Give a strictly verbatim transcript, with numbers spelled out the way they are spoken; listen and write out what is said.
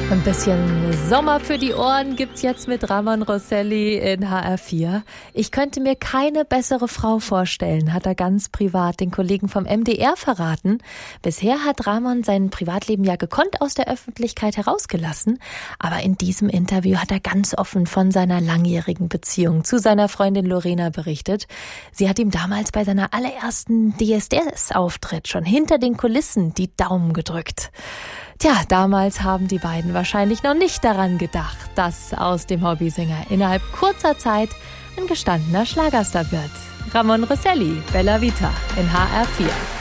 Ein bisschen Sommer für die Ohren gibt's jetzt mit Ramon Rosselli in H R vier. Ich könnte mir keine bessere Frau vorstellen, hat er ganz privat den Kollegen vom M D R verraten. Bisher hat Ramon sein Privatleben ja gekonnt aus der Öffentlichkeit herausgelassen. Aber in diesem Interview hat er ganz offen von seiner langjährigen Beziehung zu seiner Freundin Lorena berichtet. Sie hat ihm damals bei seiner allerersten D S D S-Auftritt schon hinter den Kulissen die Daumen gedrückt. Tja, damals haben die beiden wahrscheinlich noch nicht daran gedacht, dass aus dem Hobbysänger innerhalb kurzer Zeit ein gestandener Schlagerstar wird. Ramon Rosselli, Bella Vita in H R vier.